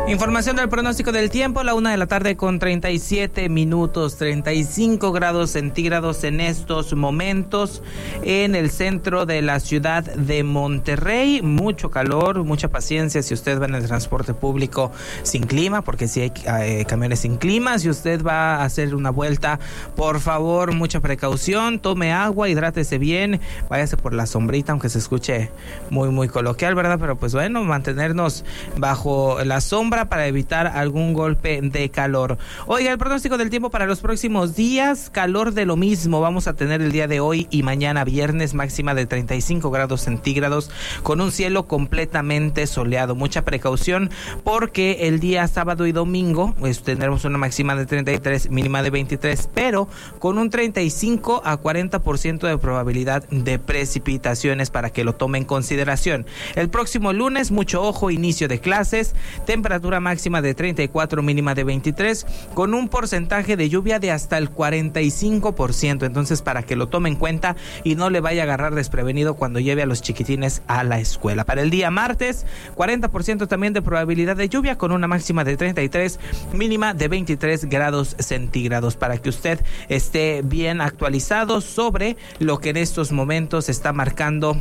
Información del pronóstico del tiempo, la 1:00 con 37 minutos, 35 grados centígrados en estos momentos en el centro de la ciudad de Monterrey. Mucho calor, mucha paciencia si usted va en el transporte público sin clima, porque si hay camiones sin clima. Si usted va a hacer una vuelta, por favor, mucha precaución, tome agua, hidrátese bien, váyase por la sombrita, aunque se escuche muy coloquial, ¿verdad? Pero pues bueno, mantenernos bajo la sombra para evitar algún golpe de calor. Oiga, el pronóstico del tiempo para los próximos días, calor de lo mismo vamos a tener el día de hoy y mañana viernes, máxima de 35 grados centígrados, con un cielo completamente soleado. Mucha precaución porque el día sábado y domingo pues tendremos una máxima de 33, mínima de 23, pero con un 35 a 40% de probabilidad de precipitaciones para que lo tome en consideración. El próximo lunes, mucho ojo, inicio de clases, temperatura máxima de 34, mínima de 23, con un porcentaje de lluvia de hasta el 45%. Entonces, para que lo tome en cuenta y no le vaya a agarrar desprevenido cuando lleve a los chiquitines a la escuela. Para el día martes, 40% también de probabilidad de lluvia, con una máxima de 33, mínima de 23 grados centígrados, para que usted esté bien actualizado sobre lo que en estos momentos está marcando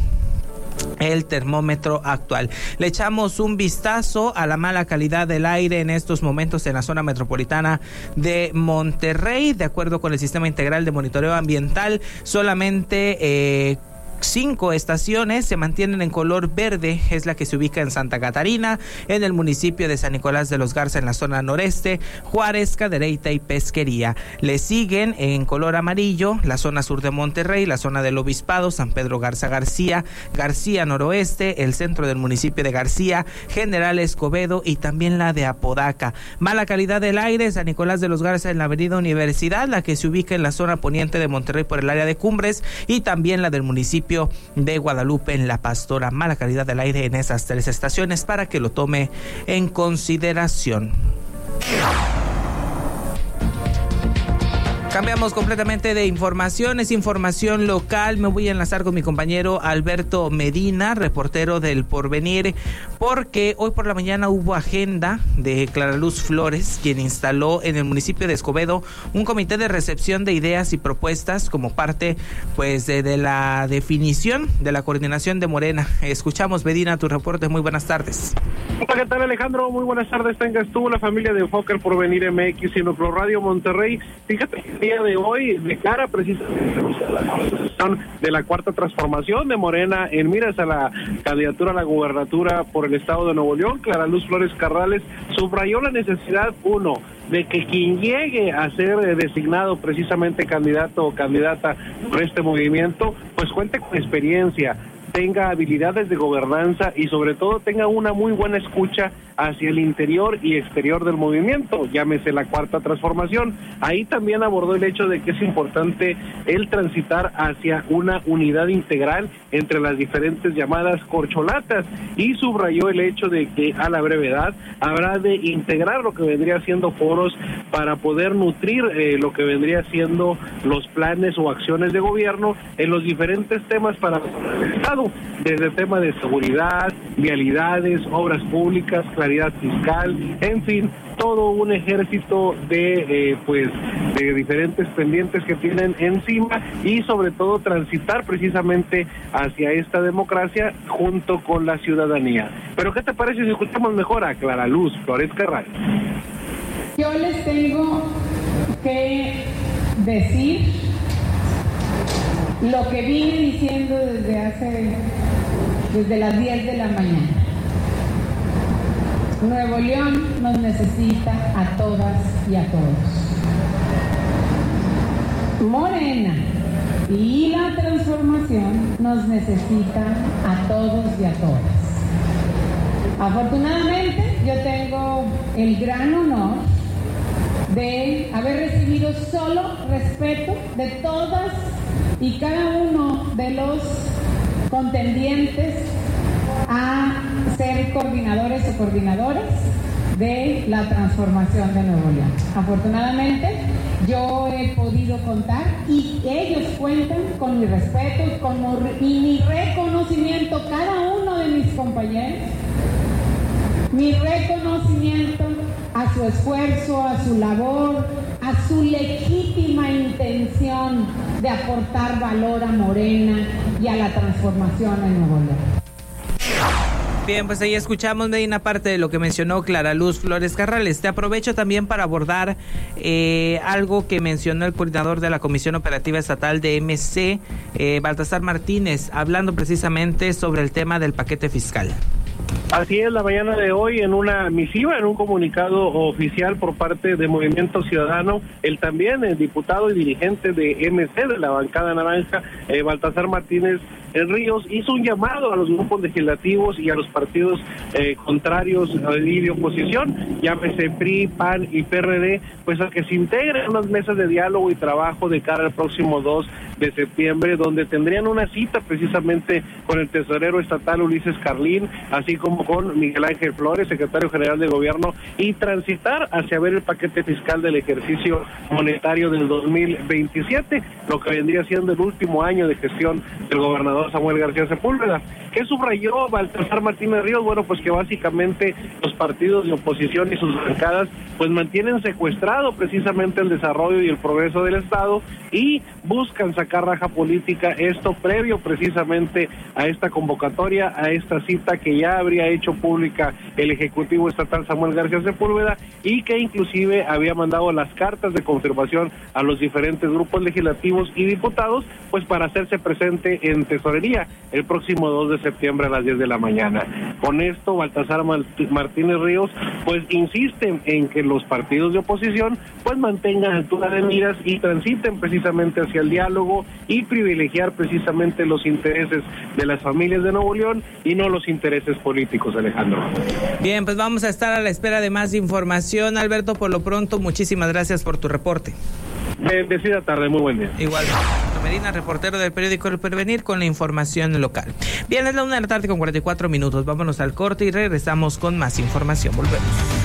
el termómetro actual. Le echamos un vistazo a la mala calidad del aire en estos momentos en la zona metropolitana de Monterrey. De acuerdo con el Sistema Integral de Monitoreo Ambiental, solamente 5 estaciones se mantienen en color verde. Es la que se ubica en Santa Catarina, en el municipio de San Nicolás de los Garza en la zona noreste, Juárez, Cadereyta y Pesquería. Le siguen en color amarillo la zona sur de Monterrey, la zona del Obispado, San Pedro Garza García, García Noroeste, el centro del municipio de García, General Escobedo y también la de Apodaca. Mala calidad del aire, San Nicolás de los Garza en la avenida Universidad, la que se ubica en la zona poniente de Monterrey por el área de Cumbres, y también la del municipio de Guadalupe en La Pastora. Mala calidad del aire en esas 3 estaciones para que lo tome en consideración. Cambiamos completamente de información, es información local. Me voy a enlazar con mi compañero Alberto Medina, reportero del Porvenir, porque hoy por la mañana hubo agenda de Clara Luz Flores, quien instaló en el municipio de Escobedo un comité de recepción de ideas y propuestas como parte pues de la definición de la coordinación de Morena. Escuchamos, Medina, tu reporte. Muy buenas tardes. Hola, ¿qué tal, Alejandro? Muy buenas tardes. Tengas tú, la familia de Enfoque El Porvenir MX y Nucleo Radio Monterrey. Fíjate que el día de hoy, de cara precisamente de la cuarta transformación de Morena en miras a la candidatura a la gubernatura por el estado de Nuevo León, Clara Luz Flores Carrales subrayó la necesidad, uno, de que quien llegue a ser designado precisamente candidato o candidata por este movimiento, pues cuente con experiencia, tenga habilidades de gobernanza y sobre todo tenga una muy buena escucha hacia el interior y exterior del movimiento, llámese la cuarta transformación. Ahí también abordó el hecho de que es importante el transitar hacia una unidad integral entre las diferentes llamadas corcholatas y subrayó el hecho de que a la brevedad habrá de integrar lo que vendría siendo foros para poder nutrir lo que vendría siendo los planes o acciones de gobierno en los diferentes temas para el Estado, desde el tema de seguridad, vialidades, obras públicas, claridad fiscal, en fin, todo un ejército de diferentes pendientes que tienen encima y sobre todo transitar precisamente hacia esta democracia junto con la ciudadanía. Pero ¿qué te parece si escuchamos mejor a Clara Luz Flores Carrales? Yo les tengo que decir lo que vine diciendo desde las 10 de la mañana. Nuevo León nos necesita a todas y a todos. Morena y la transformación nos necesitan a todos y a todas. Afortunadamente, yo tengo el gran honor de haber recibido solo respeto de todas y cada uno de los contendientes a ser coordinadores o coordinadoras de la transformación de Nuevo León. Afortunadamente, yo he podido contar y ellos cuentan con mi respeto y mi reconocimiento, cada uno de mis compañeros, mi reconocimiento a su esfuerzo, a su labor, a su legítima intención de aportar valor a Morena y a la transformación en Nuevo León. Bien, pues ahí escuchamos, Medina, parte de lo que mencionó Clara Luz Flores Carrales. Te aprovecho también para abordar algo que mencionó el coordinador de la Comisión Operativa Estatal de MC, Baltasar Martínez, hablando precisamente sobre el tema del paquete fiscal. Así es, la mañana de hoy, en una misiva, en un comunicado oficial por parte de Movimiento Ciudadano, el diputado y dirigente de MC, de la bancada naranja, Baltasar Martínez Ríos, hizo un llamado a los grupos legislativos y a los partidos contrarios y de oposición, llámese PRI, PAN y PRD, pues a que se integren en unas mesas de diálogo y trabajo de cara al próximo 2 de septiembre, donde tendrían una cita precisamente con el tesorero estatal Ulises Carlín, así como con Miguel Ángel Flores, secretario general de gobierno, y transitar hacia ver el paquete fiscal del ejercicio monetario del 2027, lo que vendría siendo el último año de gestión del gobernador Samuel García Sepúlveda. ¿Qué subrayó Baltasar Martínez Ríos? Bueno, pues que básicamente los partidos de oposición y sus bancadas pues mantienen secuestrado precisamente el desarrollo y el progreso del Estado y buscan sacar raja política, esto previo precisamente a esta convocatoria, a esta cita que ya habría hecho pública el Ejecutivo Estatal Samuel García Sepúlveda y que inclusive había mandado las cartas de confirmación a los diferentes grupos legislativos y diputados pues para hacerse presente en Tesorería el próximo 2 de septiembre a las 10 de la mañana. Con esto, Baltasar Martínez Ríos pues insisten en que los partidos de oposición pues mantengan altura de miras y transiten precisamente hacia el diálogo y privilegiar precisamente los intereses de las familias de Nuevo León y no los intereses políticos, Alejandro. Bien, pues vamos a estar a la espera de más información, Alberto. Por lo pronto, muchísimas gracias por tu reporte. Bendecida tarde, muy buen día. Igualmente. Medina, reportero del periódico El Porvenir, con la información local. Bien, es la 1:44 p.m. Vámonos al corte y regresamos con más información. Volvemos.